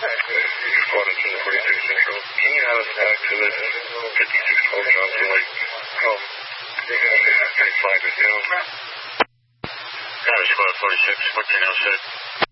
Squad to the 46 Central. Can you have us back to the 5612 Johnson Lake? Oh, flight is down. Squad 46, what can you now say?